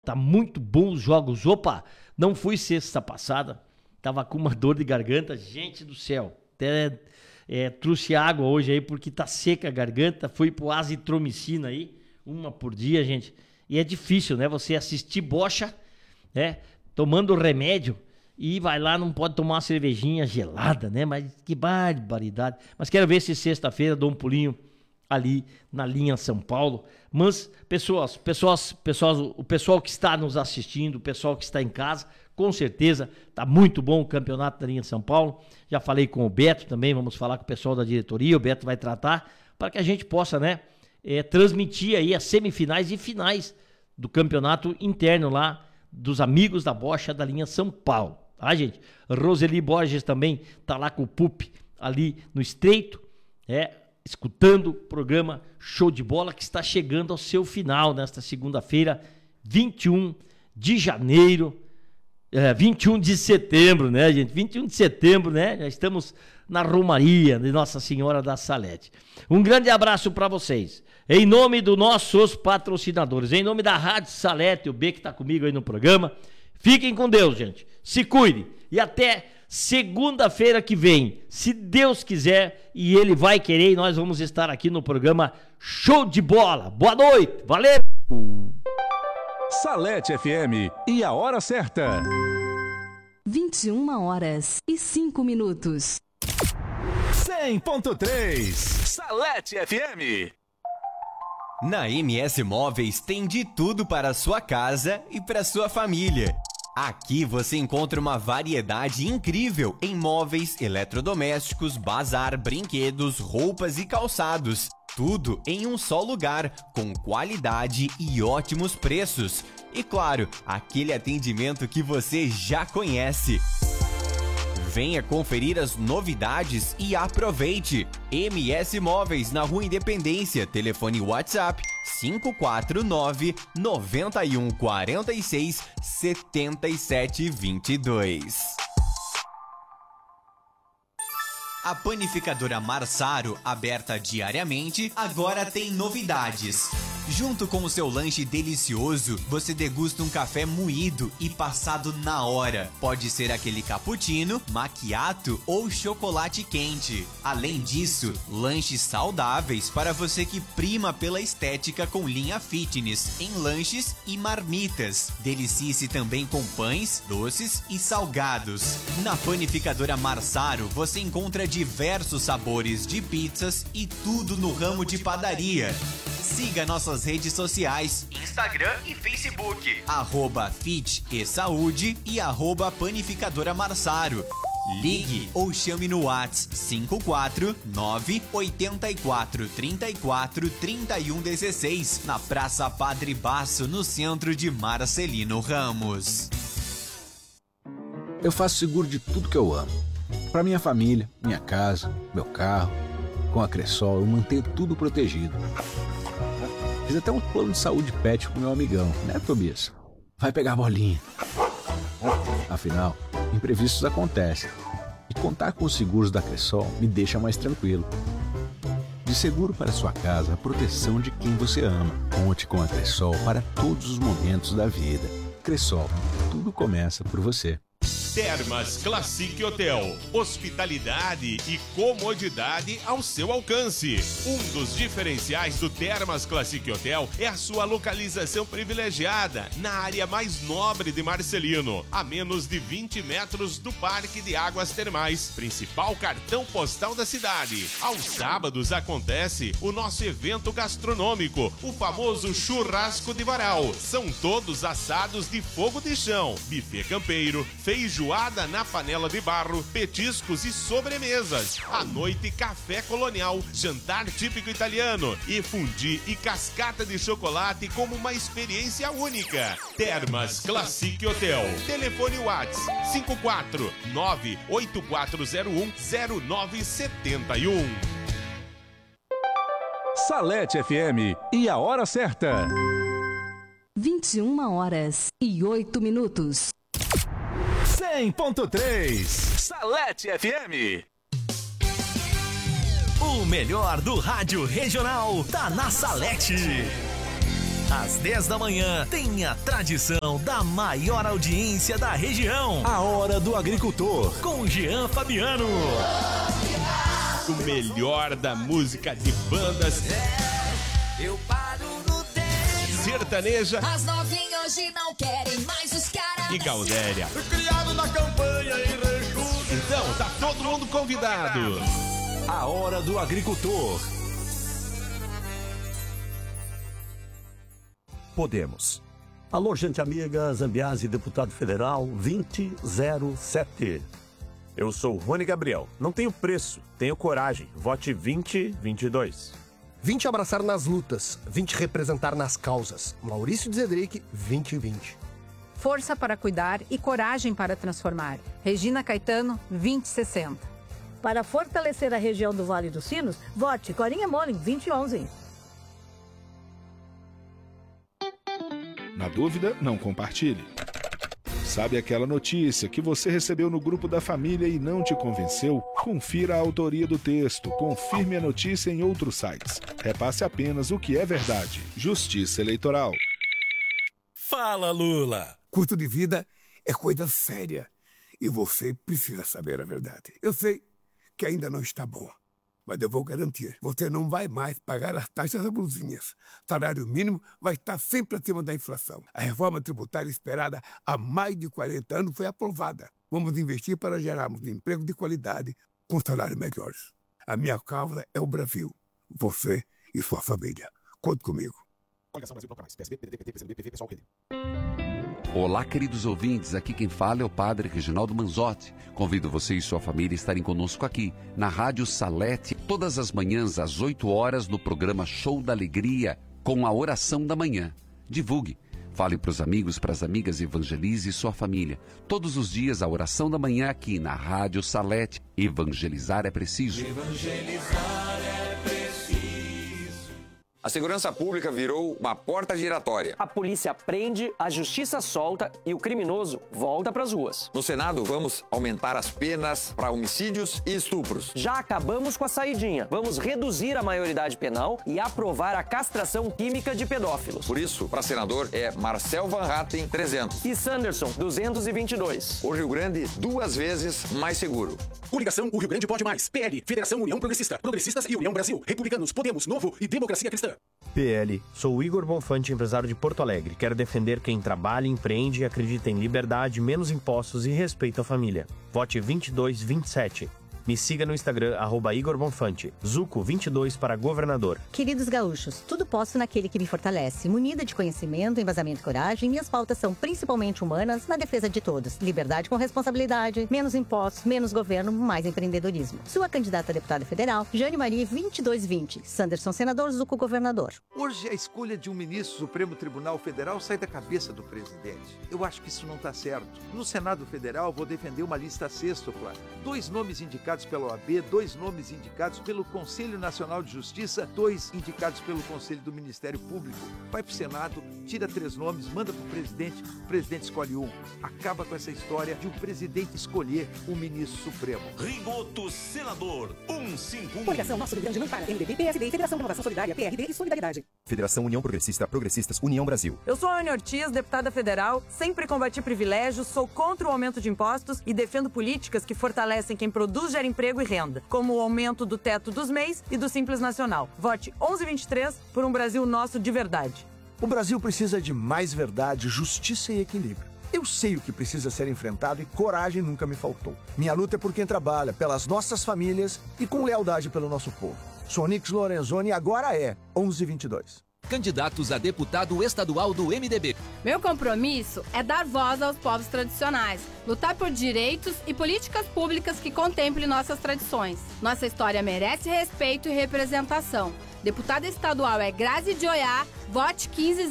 Tá muito bom os jogos. Opa, não fui sexta passada. Tava com uma dor de garganta. Gente do céu. Até trouxe água hoje aí porque tá seca a garganta. Fui pro azitromicina aí. Uma por dia, gente. E é difícil, né? Você assistir bocha, né? Tomando remédio. E vai lá, não pode tomar uma cervejinha gelada, né? Mas que barbaridade. Mas quero ver se sexta-feira dou um pulinho ali na linha São Paulo. Mas, o pessoal que está nos assistindo, o pessoal que está em casa, com certeza tá muito bom o campeonato da linha São Paulo. Já falei com o Beto também, vamos falar com o pessoal da diretoria, o Beto vai tratar, para que a gente possa, né, transmitir aí as semifinais e finais do campeonato interno lá dos amigos da bocha da linha São Paulo. Tá, gente? Roseli Borges também tá lá com o Pup ali no Estreito, escutando o programa Show de Bola, que está chegando ao seu final nesta segunda-feira, 21 de janeiro, 21 de setembro, né, gente? 21 de setembro, né? Já estamos na Romaria de Nossa Senhora da Salete. Um grande abraço para vocês. Em nome dos nossos patrocinadores, em nome da Rádio Salete, o B que tá comigo aí no programa. Fiquem com Deus, gente. Se cuidem. E até segunda-feira que vem, se Deus quiser e Ele vai querer, nós vamos estar aqui no programa Show de Bola. Boa noite. Valeu! Salete FM e a hora certa. 21h05. 100.3 Salete FM. Na MS Móveis tem de tudo para a sua casa e para sua família. Aqui você encontra uma variedade incrível em móveis, eletrodomésticos, bazar, brinquedos, roupas e calçados. Tudo em um só lugar, com qualidade e ótimos preços. E claro, aquele atendimento que você já conhece. Venha conferir as novidades e aproveite. MS Móveis na Rua Independência, telefone WhatsApp 549-9146-7722. A panificadora Marsaro, aberta diariamente, agora tem novidades. Junto com o seu lanche delicioso, você degusta um café moído e passado na hora. Pode ser aquele cappuccino, macchiato ou chocolate quente. Além disso, lanches saudáveis para você que prima pela estética com linha fitness em lanches e marmitas. Delicie-se também com pães, doces e salgados. Na panificadora Marsaro, você encontra diversos sabores de pizzas e tudo no ramo de padaria. Siga nossas redes sociais, Instagram e Facebook, @Fit e Saúde e @Panificadora Marsaro. Ligue ou chame no WhatsApp 549-8434-3116, na Praça Padre Basso, no centro de Marcelino Ramos. Eu faço seguro de tudo que eu amo. Para minha família, minha casa, meu carro. Com a Cressol eu mantenho tudo protegido. Fiz até um plano de saúde pet com meu amigão, né, Tobias? Vai pegar a bolinha. Afinal, imprevistos acontecem. E contar com os seguros da Cressol me deixa mais tranquilo. De seguro para sua casa, a proteção de quem você ama. Conte com a Cressol para todos os momentos da vida. Cressol, tudo começa por você. Termas Classic Hotel. Hospitalidade e comodidade ao seu alcance. Um dos diferenciais do Termas Classic Hotel é a sua localização privilegiada na área mais nobre de Marcelino, a menos de 20 metros do Parque de Águas Termais, principal cartão postal da cidade. Aos sábados acontece o nosso evento gastronômico, o famoso Churrasco de Varal. São todos assados de fogo de chão, buffet campeiro, feijoada na panela de barro, petiscos e sobremesas. À noite, café colonial, jantar típico italiano e fundi e cascata de chocolate como uma experiência única. Termas Classic Hotel. Telefone WhatsApp 549-8401-0971. Salete FM e a hora certa. 21h08. 100.3 Salete FM. O melhor do rádio regional tá na Salete. Às 10 da manhã, tem a tradição da maior audiência da região. A Hora do Agricultor. Com Jean Fabiano. O melhor da música de bandas. Eu paro no tempo. Sertaneja. As novinhas hoje não querem mais os caras. E Gaudéria. Criado na campanha em Rancho. Então, tá todo mundo convidado. A Hora do Agricultor. Podemos. Alô, gente amiga, Zambiase, deputado federal 2007. Eu sou Rony Gabriel. Não tenho preço, tenho coragem. Vote 2022. 20 abraçar nas lutas, 20 representar nas causas. Maurício Zedric, 2020. Força para cuidar e coragem para transformar. Regina Caetano, 2060. Para fortalecer a região do Vale dos Sinos, vote Corinha Molin, 2011. Na dúvida, não compartilhe. Sabe aquela notícia que você recebeu no grupo da família e não te convenceu? Confira a autoria do texto, confirme a notícia em outros sites. Repasse apenas o que é verdade. Justiça Eleitoral. Fala, Lula! Custo de vida é coisa séria e você precisa saber a verdade. Eu sei que ainda não está bom, mas eu vou garantir. Você não vai mais pagar as taxas abusivas. Salário mínimo vai estar sempre acima da inflação. A reforma tributária esperada há mais de 40 anos foi aprovada. Vamos investir para gerarmos emprego de qualidade com salários melhores. A minha causa é o Brasil. Você e sua família. Conte comigo. Olá, queridos ouvintes, aqui quem fala é o Padre Reginaldo Manzotti. Convido você e sua família a estarem conosco aqui, na Rádio Salete, todas as manhãs às 8 horas, no programa Show da Alegria, com a oração da manhã. Divulgue, fale para os amigos, para as amigas, evangelize sua família. Todos os dias a oração da manhã aqui na Rádio Salete. Evangelizar é preciso. Evangelizar é preciso. A segurança pública virou uma porta giratória. A polícia prende, a justiça solta e o criminoso volta para as ruas. No Senado, vamos aumentar as penas para homicídios e estupros. Já acabamos com a saidinha. Vamos reduzir a maioridade penal e aprovar a castração química de pedófilos. Por isso, para senador é Marcel Van Hatten, 300. E Sanderson, 222. O Rio Grande, 2 vezes mais seguro. Coligação O Rio Grande Pode Mais. PL, Federação União Progressista. Progressistas e União Brasil. Republicanos, Podemos, Novo e Democracia Cristã. PL, sou o Igor Bonfante, empresário de Porto Alegre. Quero defender quem trabalha, empreende e acredita em liberdade, menos impostos e respeito à família. Vote 2227. Me siga no Instagram, @Igor Bonfante. Zuco 22 para governador. Queridos gaúchos, tudo posso naquele que me fortalece. Munida de conhecimento, embasamento e coragem, minhas pautas são principalmente humanas, na defesa de todos. Liberdade com responsabilidade, menos impostos, menos governo, mais empreendedorismo. Sua candidata a deputada federal, Jane Marie 2220. Sanderson senador, Zuco governador. Hoje a escolha de um ministro do Supremo Tribunal Federal sai da cabeça do presidente. Eu acho que isso não está certo. No Senado Federal vou defender uma lista sextupla. 2 nomes indicados pela OAB, 2 nomes indicados pelo Conselho Nacional de Justiça, 2 indicados pelo Conselho do Ministério Público. Vai pro Senado, tira 3 nomes, manda pro presidente, o presidente escolhe um. Acaba com essa história de o presidente escolher o ministro supremo. Rigoto Senador 151. Coligação Nosso Rio Grande não para. MDB, PSD e Federação Renovação Solidária, PRD e Solidariedade. Federação União Progressista, Progressistas, União Brasil. Eu sou a Ana Ortiz, deputada federal, sempre combati privilégios, sou contra o aumento de impostos e defendo políticas que fortalecem quem produz, gera emprego e renda, como o aumento do teto dos MEIs e do Simples Nacional. Vote 1123 por um Brasil nosso de verdade. O Brasil precisa de mais verdade, justiça e equilíbrio. Eu sei o que precisa ser enfrentado e coragem nunca me faltou. Minha luta é por quem trabalha, pelas nossas famílias e com lealdade pelo nosso povo. Sou Onix Lorenzoni e agora é 1122. Candidatos a deputado estadual do MDB. Meu compromisso é dar voz aos povos tradicionais, lutar por direitos e políticas públicas que contemplem nossas tradições. Nossa história merece respeito e representação. Deputada estadual é Grazi de Oiá, vote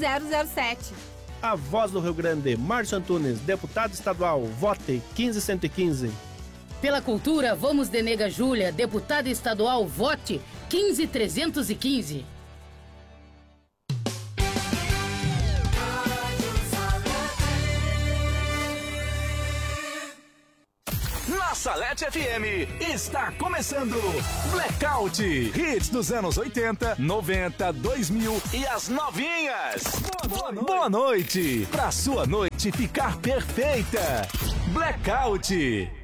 15007. A voz do Rio Grande, Márcio Antunes, deputado estadual, vote 15115. Pela cultura, vamos de Nega Júlia, deputada estadual, vote 15315. Na Salete FM está começando Blackout, hits dos anos 80, 90, 2000 e as novinhas. Boa noite, pra sua noite ficar perfeita. Blackout.